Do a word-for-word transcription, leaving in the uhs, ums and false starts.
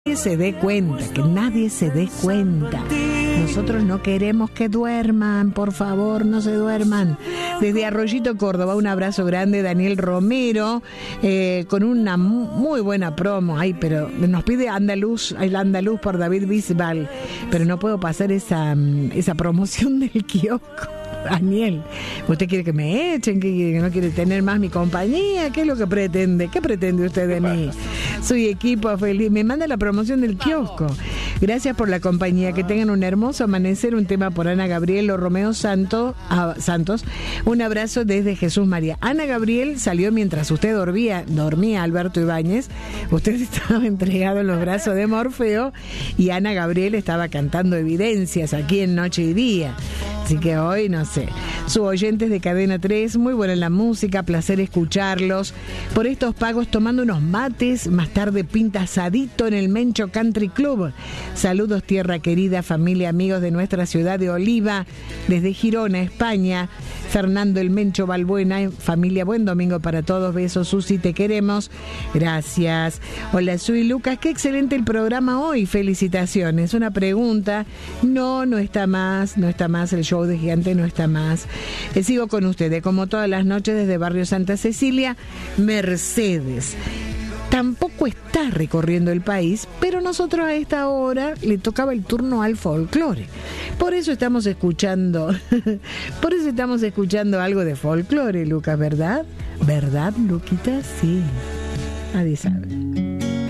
nadie se dé cuenta, que nadie se dé cuenta. Nosotros no queremos que duerman, por favor, no se duerman. Desde Arroyito, Córdoba, un abrazo grande, Daniel Romero, eh, con una muy buena promo. Ay, pero nos pide Andaluz, el Andaluz por David Bisbal, pero no puedo pasar esa, esa promoción del kiosco. Daniel, ¿usted quiere que me echen? ¿Que no quiere tener más mi compañía? ¿Qué es lo que pretende? ¿Qué pretende usted de mí? Soy equipo feliz. Me manda la promoción del kiosco. Gracias por la compañía. Que tengan un hermoso amanecer. Un tema por Ana Gabriel o Romeo Santo, ah, Santos. Un abrazo desde Jesús María. Ana Gabriel salió mientras usted dormía, dormía Alberto Ibáñez. Usted estaba entregado en los brazos de Morfeo y Ana Gabriel estaba cantando Evidencias aquí en Noche y Día. Así que hoy no sé. Sus oyentes de Cadena tres, muy buena la música, placer escucharlos. Por estos pagos tomando unos mates, más tarde pinta asadito en el Mencho Country Club. Saludos tierra querida, familia, amigos de nuestra ciudad de Oliva, desde Girona, España. Fernando el Mencho Balbuena, familia, buen domingo para todos. Besos, Susi, te queremos. Gracias. Hola, soy Lucas, qué excelente el programa hoy. Felicitaciones. Una pregunta. No, no está más, no está más el show de Gigante, no está más. Eh, sigo con ustedes, como todas las noches desde Barrio Santa Cecilia. Mercedes tampoco está recorriendo el país, pero nosotros a esta hora le tocaba el turno al folclore. Por eso estamos escuchando, por eso estamos escuchando algo de folclore, Lucas, ¿verdad? ¿Verdad, Luquita? Sí. Nadie sabe.